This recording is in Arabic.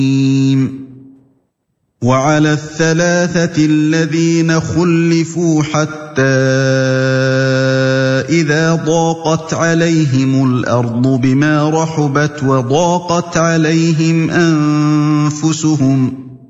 وعلى الثلاثة الذين خلفوا حتى إذا ضاقت عليهم الأرض بما رحبت وضاقت عليهم أنفسهم